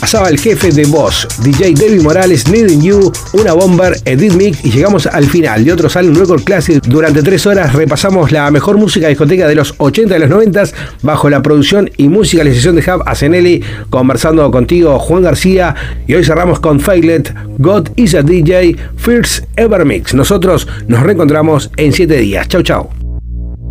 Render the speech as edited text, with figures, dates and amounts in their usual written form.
pasaba el jefe de Boss, DJ David Morales, Needing You, una Bomber, Edit Mix, y llegamos al final de otro Salem Record Classic. Durante 3 horas repasamos la mejor música discoteca de los 80 y los 90 bajo la producción y musicalización de Hub Asenelli, conversando contigo Juan García, y hoy cerramos con Failet, God is a DJ, First Ever Mix. Nosotros nos reencontramos en 7 días. Chau, chau.